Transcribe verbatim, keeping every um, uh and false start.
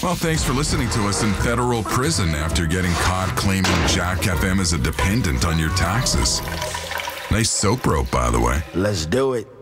Well, thanks for listening to us in federal prison after getting caught claiming Jack F M as a dependent on your taxes. Nice soap rope, by the way. Let's do it.